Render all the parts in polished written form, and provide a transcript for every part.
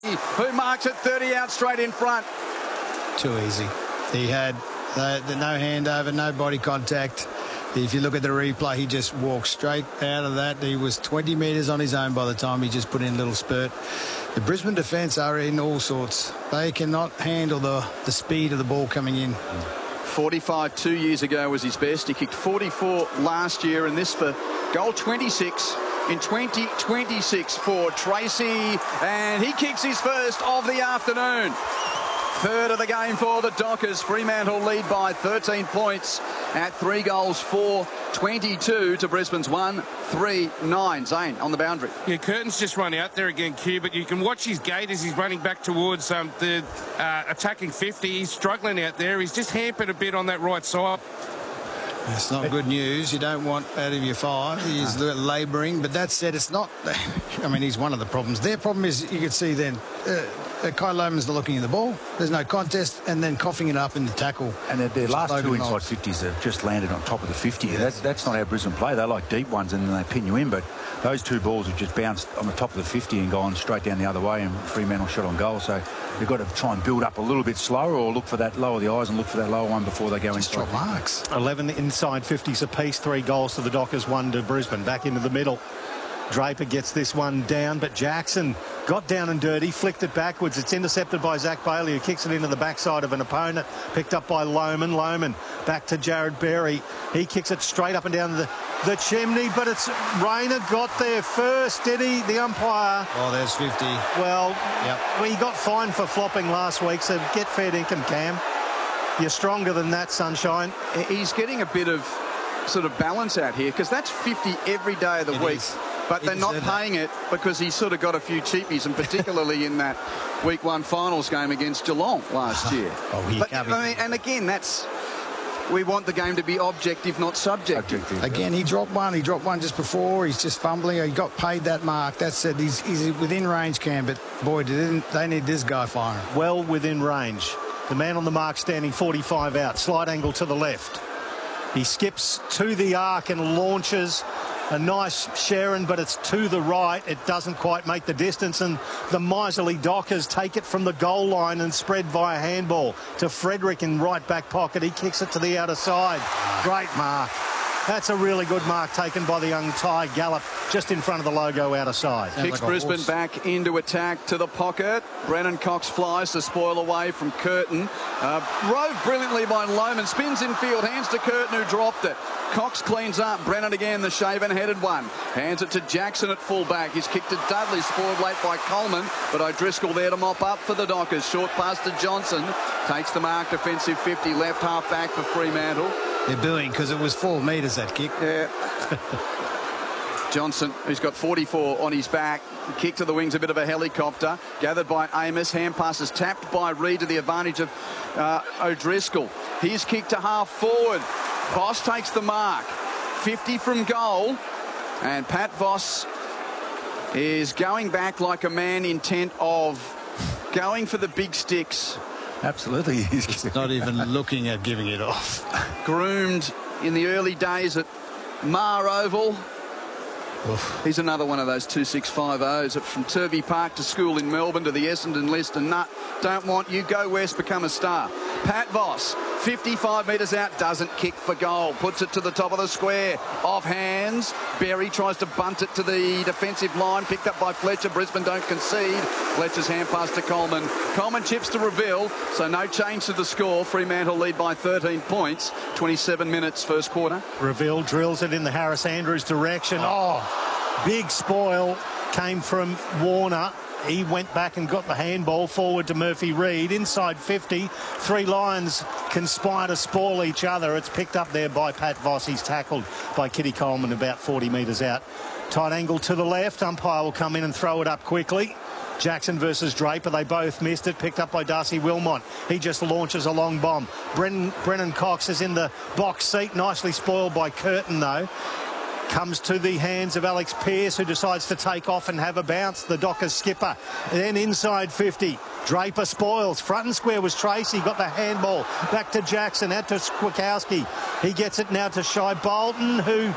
who marks it 30 out straight in front. Too easy. He had the no handover, no body contact. If you look at the replay, he just walked straight out of that. He was 20 metres on his own by the time he just put in a little spurt. The Brisbane defence are in all sorts. They cannot handle the speed of the ball coming in. 45 2 years ago was his best. He kicked 44 last year, and this for goal 26 in 2026 for Tracy. And he kicks his first of the afternoon. Third of the game for the Dockers. Fremantle lead by 13 points at 3 goals for 22 to Brisbane's 1-3-9. Zane on the boundary. Yeah, Curtin's just run out there again, Q, but you can watch his gait as he's running back towards the attacking 50. He's struggling out there. He's just hampered a bit on that right side. It's not good news. You don't want out of your 5. He's labouring, but that said, it's not... I mean, he's one of the problems. Their problem is, you could see then, Kai Lohmann's not looking at the ball. There's no contest, and then coughing it up in the tackle. And their last 2 inside 50s have just landed on top of the 50. Yes. That's not how Brisbane play. They like deep ones, and then they pin you in, but those 2 balls have just bounced on the top of the 50 and gone straight down the other way, and Fremantle shot on goal. So they've got to try and build up a little bit slower, or look for that, lower the eyes and look for that lower one before they go just inside. Drop marks. 11 inside 50s apiece, 3 goals to the Dockers, 1 to Brisbane. Back into the middle. Draper gets this one down, but Jackson got down and dirty, flicked it backwards. It's intercepted by Zach Bailey, who kicks it into the backside of an opponent. Picked up by Lohmann. Lohmann back to Jared Berry. He kicks it straight up and down the chimney, but it's Rayner got there first, did he? The umpire. Oh, there's 50. Well, yep. He got fined for flopping last week, so get fair dinkum, Cam. You're stronger than that, Sunshine. He's getting a bit of sort of balance out here, because that's 50 every day of the week. But they're not paying it because he's sort of got a few cheapies, and particularly in that Week 1 finals game against Geelong last year. And again, we want the game to be objective, not subjective. Again, he dropped one. He dropped one just before. He's just fumbling. He got paid that mark. That's it. He's within range, Cam, but boy, they need this guy firing. Well within range. The man on the mark standing 45 out. Slight angle to the left. He skips to the arc and launches a nice Sharon, but it's to the right. It doesn't quite make the distance, and the miserly Dockers take it from the goal line and spread via handball to Frederick in right back pocket. He kicks it to the outer side. Great mark. That's a really good mark taken by the young Ty Gallup just in front of the logo outer side. Kicks Brisbane back into attack to the pocket. Brennan Cox flies the spoil away from Curtin. Rode brilliantly by Lohmann. Spins in field, hands to Curtin, who dropped it. Cox cleans up. Brennan again, the shaven-headed one. Hands it to Jackson at full-back. He's kicked to Dudley, spoiled late by Coleman, but O'Driscoll there to mop up for the Dockers. Short pass to Johnson. Takes the mark, defensive 50, left half-back for Fremantle. They're booing because it was 4 metres, that kick. Yeah. Johnson, who's got 44 on his back. Kick to the wings, a bit of a helicopter. Gathered by Amos. Hand passes tapped by Reid to the advantage of O'Driscoll. His kick to half forward. Voss takes the mark. 50 from goal. And Pat Voss is going back like a man intent of going for the big sticks. Absolutely. He's not even looking at giving it off. Groomed in the early days at Mar Oval. Oof. He's another one of those 2650s from Turvey Park to school in Melbourne to the Essendon list, and don't want you. Go west, become a star. Pat Voss, 55 metres out, doesn't kick for goal. Puts it to the top of the square. Off hands. Berry tries to bunt it to the defensive line. Picked up by Fletcher. Brisbane don't concede. Fletcher's hand pass to Coleman. Coleman chips to Reveal, so no change to the score. Fremantle lead by 13 points. 27 minutes first quarter. Reveal drills it in the Harris Andrews direction. Oh, big spoil came from Warner. He went back and got the handball forward to Murphy Reid. Inside 50, 3 Lions conspire to spoil each other. It's picked up there by Pat Voss. He's tackled by Kitty Coleman about 40 metres out. Tight angle to the left. Umpire will come in and throw it up quickly. Jackson versus Draper. They both missed it. Picked up by Darcy Wilmot. He just launches a long bomb. Brennan Cox is in the box seat. Nicely spoiled by Curtin, though. Comes to the hands of Alex Pearce, who decides to take off and have a bounce. The Dockers skipper. Then inside 50. Draper spoils. Front and square was Tracy. Got the handball. Back to Jackson. Out to Squikowski. He gets it now to Shai Bolton, who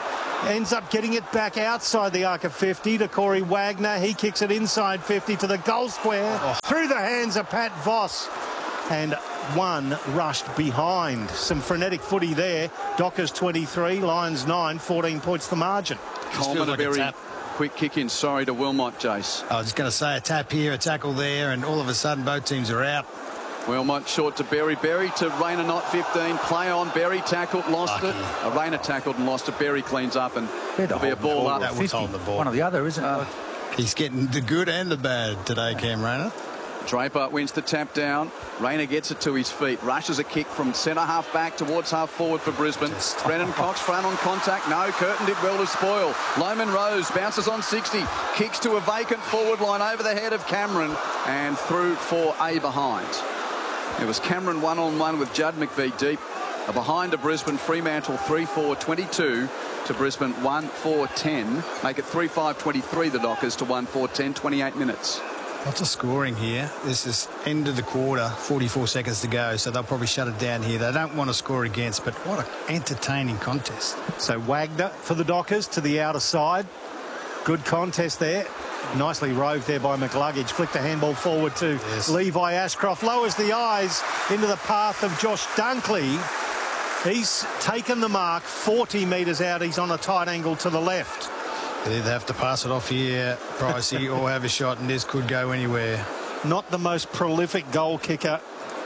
ends up getting it back outside the arc of 50 to Corey Wagner. He kicks it inside 50 to the goal square, through the hands of Pat Voss. And one rushed behind. Some frenetic footy there. Dockers 23, Lions 9, 14 points the margin. Coleman a very quick kick in, sorry, to Wilmot, Jace. I was going to say a tap here, a tackle there, and all of a sudden both teams are out. Wilmot short to Berry. Berry to Rayner, not 15. Play on. Berry tackled, lost it. Rayner tackled and lost it. Berry cleans up and it'll be a ball up. That was holding the ball. One or the other, isn't it? He's getting the good and the bad today, Cam Rayner. Draper wins the tap down. Rayner gets it to his feet. Rushes a kick from centre half back towards half forward for Brisbane. Brennan Cox front on contact. No, Curtin did well to spoil. Loman Rose bounces on 60. Kicks to a vacant forward line over the head of Cameron and through for a behind. It was Cameron one-on-one with Judd McVie deep. A behind to Brisbane. Fremantle 3-4-22 to Brisbane 1-4-10. Make it 3-5-23 the Dockers to 1-4-10, 28 minutes. Lots of scoring here. This is end of the quarter, 44 seconds to go, so they'll probably shut it down here. They don't want to score against, but what an entertaining contest. So Wagner for the Dockers to the outer side. Good contest there. Nicely roved there by McLuggage. Flicked the handball forward to Levi Ashcroft. Lowers the eyes into the path of Josh Dunkley. He's taken the mark 40 metres out. He's on a tight angle to the left. They either have to pass it off here, Pricey, or have a shot, and this could go anywhere. Not the most prolific goal kicker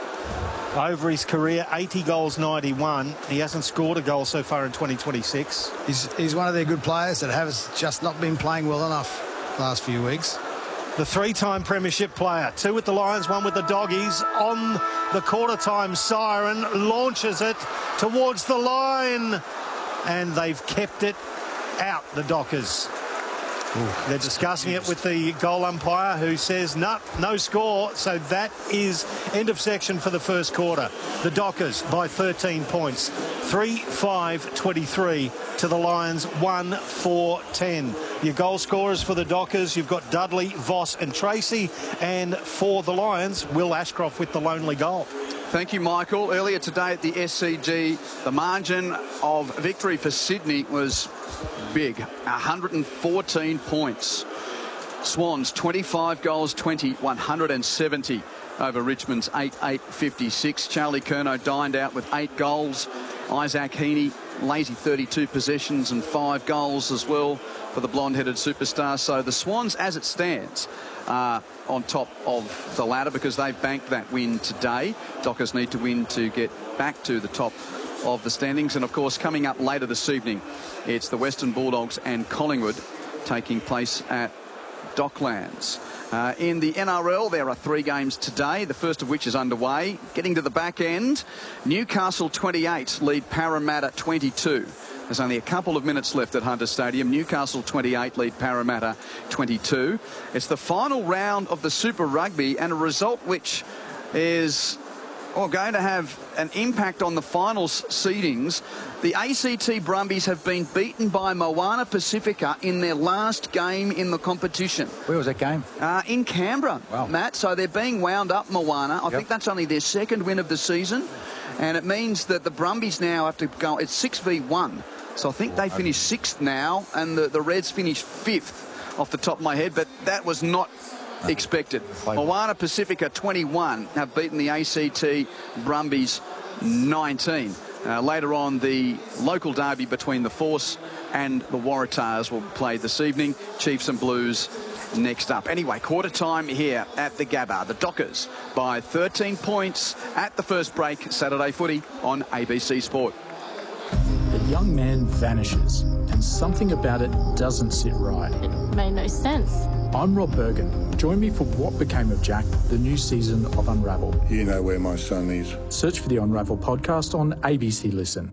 over his career. 80 goals, 91. He hasn't scored a goal so far in 2026. He's one of their good players that has just not been playing well enough last few weeks. The three-time premiership player. 2 with the Lions, 1 with the Doggies. On the quarter-time siren, launches it towards the line. And they've kept it out, the Dockers. They're discussing it with the goal umpire, who says no score. So that is end of section for the first quarter. The Dockers by 13 points. 3-5-23 to the Lions 1-4-10. Your goal scorers for the Dockers, you've got Dudley, Voss and Tracy, and for the Lions, Will Ashcroft with the lonely goal. Thank you, Michael. Earlier today at the SCG, the margin of victory for Sydney was big, 114 points. Swans 25 goals, 20, 170 over Richmond's 8-8-56. Charlie Curnow dined out with 8 goals. Isaac Heaney, lazy 32 possessions and 5 goals as well for the blonde-headed superstar. So the Swans, as it stands, are on top of the ladder because they've banked that win today. Dockers need to win to get back to the top of the standings. And, of course, coming up later this evening, it's the Western Bulldogs and Collingwood taking place at Docklands. In the NRL, there are 3 games today, the first of which is underway. Getting to the back end, Newcastle 28 lead Parramatta 22. There's only a couple of minutes left at Hunter Stadium. Newcastle 28 lead Parramatta 22. It's the final round of the Super Rugby, and a result which is going to have an impact on the finals seedings. The ACT Brumbies have been beaten by Moana Pacifica in their last game in the competition. Where was that game? In Canberra, wow. Matt. So they're being wound up, Moana. I think that's only their second win of the season. And it means that the Brumbies now have to go. It's 6v1. So I think they finished 6th now, and the Reds finished 5th off the top of my head. But that was not expected. Moana Pacifica 21 have beaten the ACT Brumbies 19. Later on, the local derby between the Force and the Waratahs will play this evening. Chiefs and Blues next up. Anyway, quarter time here at the Gabba. The Dockers by 13 points at the first break. Saturday footy on ABC Sport. A young man vanishes, and something about it doesn't sit right. It made no sense. I'm Rob Bergen. Join me for What Became of Jack, the new season of Unravel. You know where my son is. Search for the Unravel podcast on ABC Listen.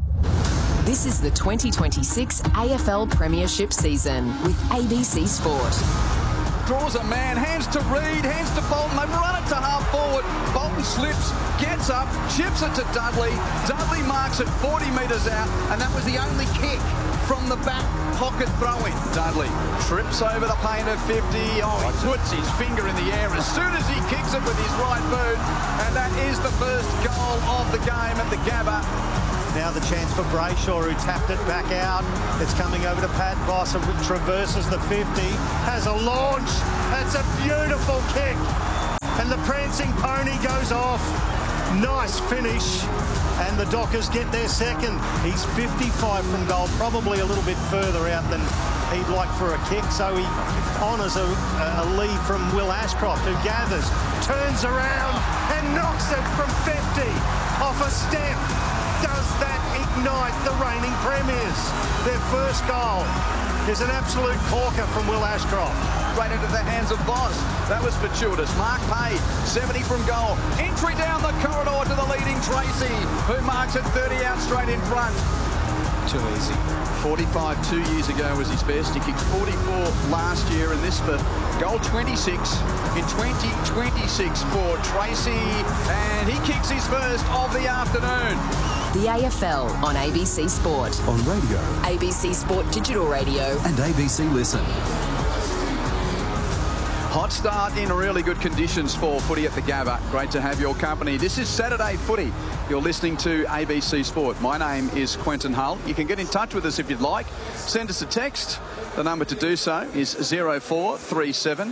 This is the 2026 AFL Premiership season with ABC Sport. Draws a man, hands to Reid, hands to Bolton. They run it to half forward. Bolton slips, gets up, chips it to Dudley. Dudley marks it 40 metres out, and that was the only kick from the back pocket throw-in. Dudley trips over the paint of 50. Oh, he puts his finger in the air as soon as he kicks it with his right boot. And that is the first goal of the game at the Gabba. Now the chance for Brayshaw, who tapped it back out. It's coming over to Pat Voss, who traverses the 50, has a launch. That's a beautiful kick. And the prancing pony goes off. Nice finish. And the Dockers get their second. He's 55 from goal, probably a little bit further out than he'd like for a kick. So he honours a lead from Will Ashcroft, who gathers, turns around and knocks it from 50 off a step. Does that ignite the reigning premiers? Their first goal is an absolute corker from Will Ashcroft. Right into the hands of Voss. That was fortuitous. Mark Payne, 70 from goal. Entry down the corridor to the leading Tracy, who marks it 30 out straight in front. Too easy. 45 2 years ago was his best. He kicked 44 last year, and this for goal 26 in 2026 for Tracy. And he kicks his first of the afternoon. The AFL on ABC Sport. On radio. ABC Sport Digital Radio. And ABC Listen. Hot start in really good conditions for footy at the Gabba. Great to have your company. This is Saturday Footy. You're listening to ABC Sport. My name is Quentin Hull. You can get in touch with us if you'd like. Send us a text. The number to do so is 0437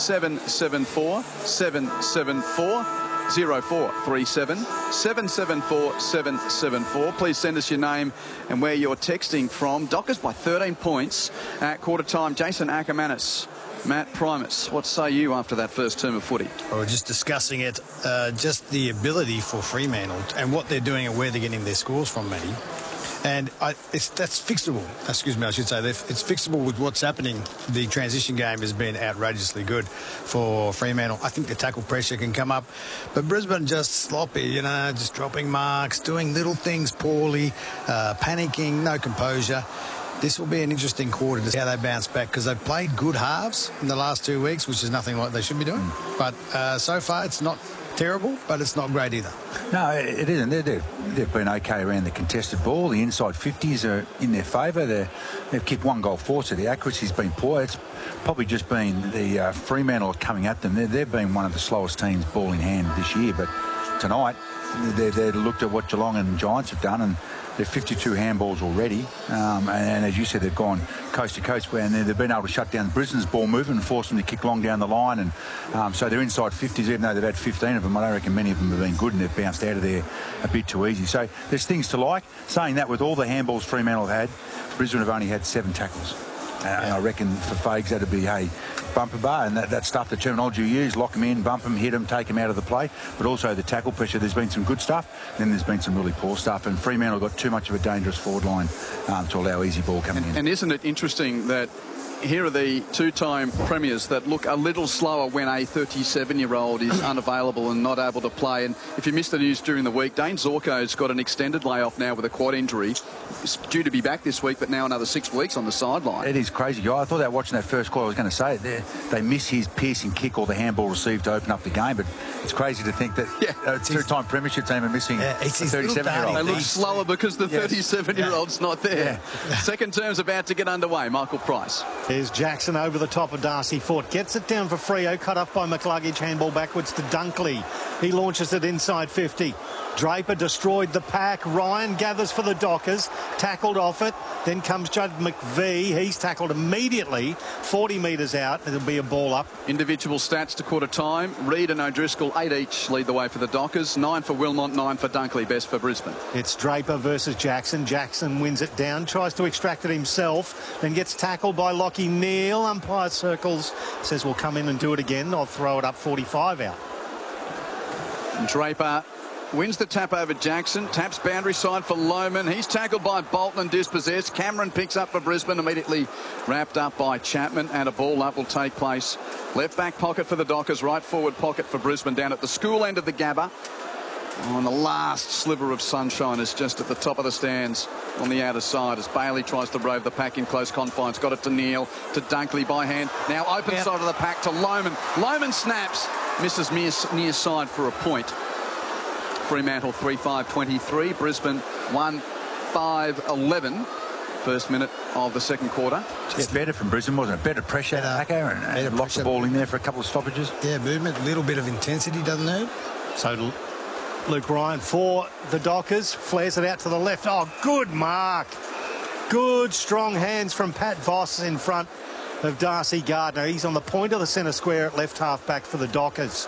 774 774. 0437 774 774. Please send us your name and where you're texting from. Dockers by 13 points at quarter time. Jason Ackermanis, Matt Primus, what say you after that first term of footy? Well, we're just discussing it, just the ability for Fremantle and what they're doing and where they're getting their scores from, Matty. And that's fixable. Excuse me, I should say. It's fixable with what's happening. The transition game has been outrageously good for Fremantle. I think the tackle pressure can come up. But Brisbane just sloppy, just dropping marks, doing little things poorly, panicking, no composure. This will be an interesting quarter to see how they bounce back, because they've played good halves in the last 2 weeks, which is nothing like they should be doing. But so far, it's not terrible, but it's not great either. No, it isn't. They've been okay around the contested ball. The inside 50s are in their favour. They've kicked 1 goal forward, so the accuracy's been poor. It's probably just been the Fremantle coming at them. They've been one of the slowest teams ball in hand this year, but tonight they looked at what Geelong and Giants have done, and they're 52 handballs already. And as you said, they've gone coast to coast, and they've been able to shut down Brisbane's ball movement and force them to kick long down the line. And so they're inside 50s, even though they've had 15 of them. I don't reckon many of them have been good, and they've bounced out of there a bit too easy. So there's things to like. Saying that, with all the handballs Fremantle have had, Brisbane have only had 7 tackles. And I reckon for Fags that'd be, bumper bar, and that stuff, the terminology you use, lock them in, bump them, hit them, take them out of the play, but also the tackle pressure. There's been some good stuff, then there's been some really poor stuff, and Fremantle got too much of a dangerous forward line to allow easy ball coming in. And isn't it interesting that here are the two-time premiers that look a little slower when a 37-year-old is unavailable and not able to play. And if you missed the news during the week, Dane Zorko's got an extended layoff now with a quad injury. He's due to be back this week, but now another 6 weeks on the sideline. It is crazy. I thought that watching that first quarter, I was going to say they miss his piercing kick or the handball received to open up the game, but it's crazy to think that a two-time premiership team are missing a 37-year-old. They look slower because the 37-year-old's not there. Yeah. Second term's about to get underway. Michael Price. Here's Jackson over the top of Darcy Foote. Gets it down for Freo. Cut off by McCluggage. Handball backwards to Dunkley. He launches it inside 50. Draper destroyed the pack. Ryan gathers for the Dockers. Tackled off it. Then comes Judd McVee. He's tackled immediately. 40 metres out. It'll be a ball up. Individual stats to quarter time. Reid and O'Driscoll, 8 each, lead the way for the Dockers. 9 for Wilmot, 9 for Dunkley. Best for Brisbane. It's Draper versus Jackson. Jackson wins it down. Tries to extract it himself. Then gets tackled by Lockie Neal. Umpire circles. Says we'll come in and do it again. I'll throw it up 45 out. And Draper wins the tap over Jackson. Taps boundary side for Lohman. He's tackled by Bolton and dispossessed. Cameron picks up for Brisbane, immediately wrapped up by Chapman, and a ball up will take place. Left back pocket for the Dockers, right forward pocket for Brisbane down at the school end of the Gabba. On the last sliver of sunshine is just at the top of the stands on the outer side as Bailey tries to rove the pack in close confines. Got it to Neal, to Dunkley by hand. Now open side of the pack to Lohman. Lohman snaps, misses near side for a point. Fremantle 3-5-23. Brisbane 1-5-11. First minute of the second quarter. Just better from Brisbane, wasn't it? Better pressure, and locked the ball in there for a couple of stoppages. Yeah, movement, a little bit of intensity doesn't hurt. So Luke Ryan for the Dockers. Flares it out to the left. Oh, good mark. Good, strong hands from Pat Voss in front of Darcy Gardner. He's on the point of the centre square at left half back for the Dockers.